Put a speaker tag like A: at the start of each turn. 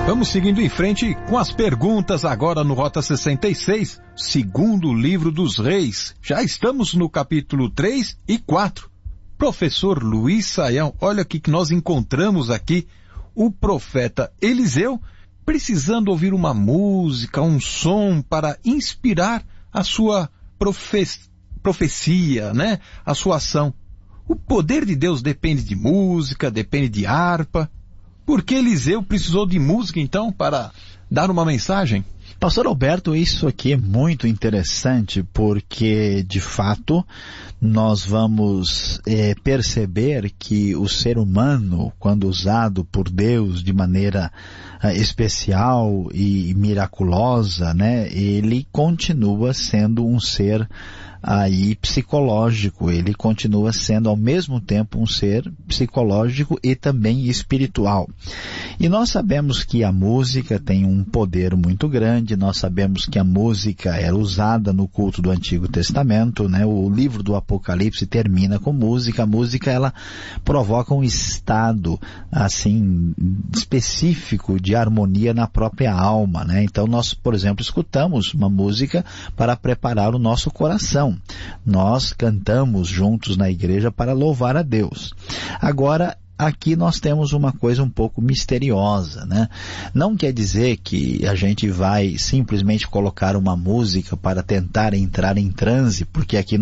A: Vamos seguindo em frente com as perguntas agora no Rota 66, segundo livro dos Reis. Já estamos no capítulo 3 e 4. Professor Luiz Saião, olha o que nós encontramos aqui. O profeta Eliseu precisando ouvir uma música, um som para inspirar a sua profecia, né? A sua ação. O poder de Deus depende de música, depende de harpa. Por que Eliseu precisou de música, então, para dar uma mensagem?
B: Pastor Alberto, isso aqui é muito interessante porque, de fato, nós vamos perceber que o ser humano, quando usado por Deus de maneira especial e miraculosa, né, ele continua sendo um ser aí psicológico, ele continua sendo ao mesmo tempo um ser psicológico e também espiritual. E nós sabemos que a música tem um poder muito grande, nós sabemos que a música era usada no culto do Antigo Testamento, né? O livro do Apocalipse termina com música, a música ela provoca um estado assim específico de harmonia na própria alma, né? Então nós, por exemplo, escutamos uma música para preparar o nosso coração. Nós cantamos juntos na igreja para louvar a Deus. Agora, aqui nós temos uma coisa um pouco misteriosa, né? Não quer dizer que a gente vai simplesmente colocar uma música para tentar entrar em transe, porque aqui